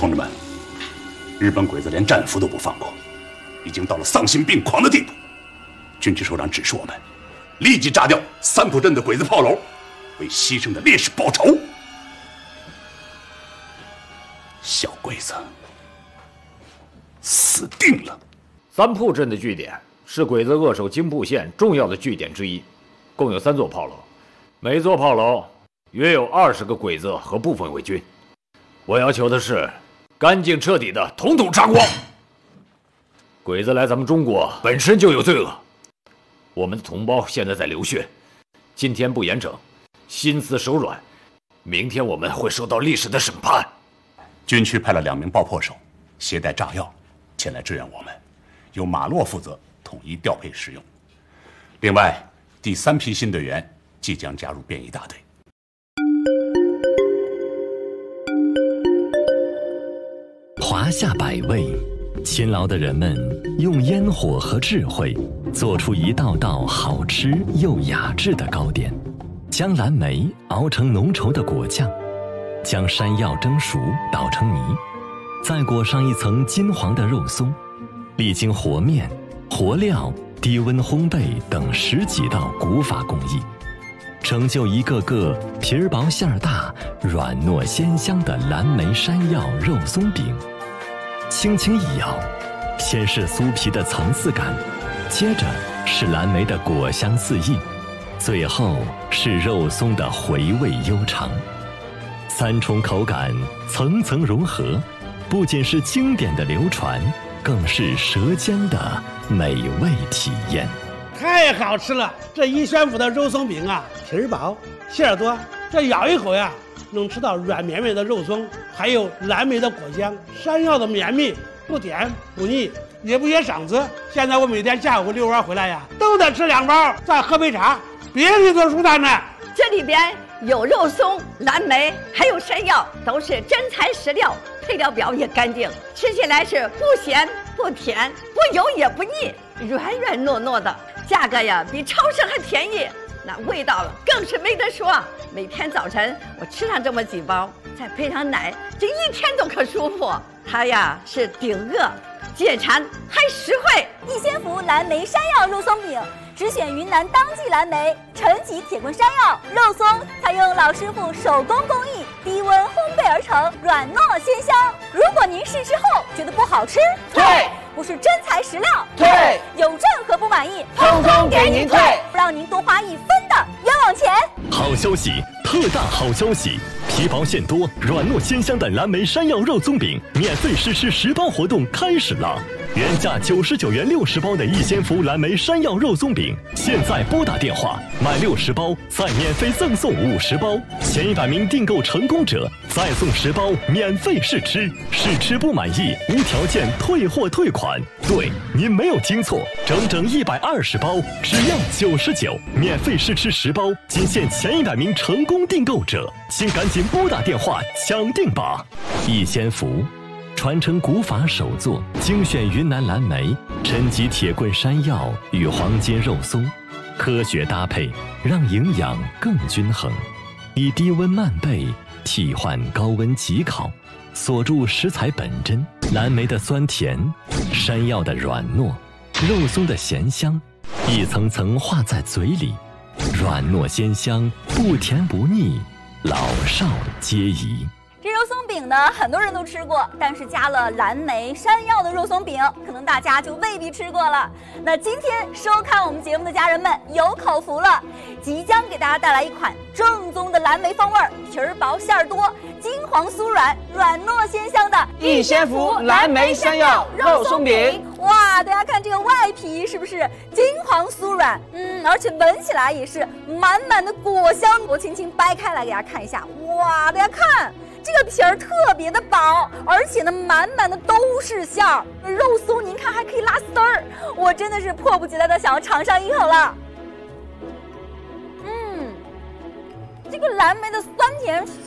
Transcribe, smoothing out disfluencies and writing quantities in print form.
同志们，日本鬼子连战俘都不放过，已经到了丧心病狂的地步。军区首长指示我们，立即炸掉三浦镇的鬼子炮楼，为牺牲的烈士报仇。小鬼子死定了。 三浦镇的据点是鬼子扼守京浦线重要的据点之一，共有3座炮楼，每座炮楼约有20个鬼子和部分伪军。我要求的是，干净彻底的统统杀光。鬼子来咱们中国本身就有罪恶，我们的同胞现在在流血，今天不严整，心思手软，明天我们会受到历史的审判。 军区派了2名爆破手，携带炸药前来支援我们，由马洛负责统一调配使用。另外，第3批新队员即将加入便衣大队。 华夏百味，勤劳的人们用烟火和智慧做出一道道好吃又雅致的糕点，将蓝莓熬成浓稠的果酱，将山药蒸熟捣成泥，再裹上一层金黄的肉松，历经和面、和料、低温烘焙等10几道古法工艺，成就一个个皮儿薄馅儿大、软糯鲜香的蓝莓山药肉松饼。轻轻一咬，先是酥皮的层次感，接着是蓝莓的果香四溢，最后是肉松的回味悠长。3重口感层层融合，不仅是经典的流传，更是舌尖的美味体验。 太好吃了！这一宣府的肉松饼啊，皮儿薄馅儿多，这咬一口呀，能吃到软绵绵的肉松，还有蓝莓的果香，山药的绵密，不甜不腻，也不噎嗓子。现在我每天下午遛弯回来呀，都得吃2包，再喝杯茶，别提多舒坦了。 这里边有肉松、蓝莓，还有山药，都是真材实料，配料表也干净，吃起来是不咸不甜，不油也不腻，软软糯糯的，价格呀比超市还便宜，那味道了更是没得说。每天早晨我吃上这么几包，再配上奶，这一天都可舒服。它呀是顶饿、解馋还实惠。 逸仙福蓝莓山药肉松饼，只选云南当季蓝莓、陈吉铁棍山药肉松，采用老师傅手工工艺，低温烘焙而成，软糯鲜香。如果您试吃后觉得不好吃， 退； 不是真材实料， 退； 有任何不满意， 通通给您退， 让您多花1分的冤枉钱。 好消息，特大好消息！皮薄馅多、软糯鲜香的蓝莓山药肉松饼免费试吃10包活动开始了。原价99元60包的逸仙福蓝莓山药肉松饼，现在拨打电话买60包，再免费赠送50包，前100名订购成功者再送10包免费试吃，试吃不满意无条件退货退款。对，您没有听错，整整120包，只要99，免费试吃10包，仅限前100名成功订购者，请赶紧拨打电话抢订吧！逸仙福。传承古法手作，精选云南蓝莓、陈吉铁棍山药与黄金肉松，科学搭配，让营养更均衡。以低温慢焙替换高温急烤，锁住食材本真，蓝莓的酸甜，山药的软糯，肉松的咸香，一层层化在嘴里，软糯鲜香，不甜不腻，老少皆宜。 这肉松饼呢，很多人都吃过，但是加了蓝莓、山药的肉松饼，可能大家就未必吃过了。那今天收看我们节目的家人们有口福了，即将给大家带来一款正宗的蓝莓风味，皮儿薄馅儿多，金黄酥软，软糯鲜香的逸仙福蓝莓山药肉松饼。 哇，大家看这个外皮是不是金黄酥软？而且闻起来也是满满的果香。我轻轻掰开来给大家看一下，哇，大家看。这个皮儿特别的薄，而且呢，满满的都是馅儿。肉松您看还可以拉丝儿，我真的是迫不及待的想要尝上一口了。这个蓝莓的酸甜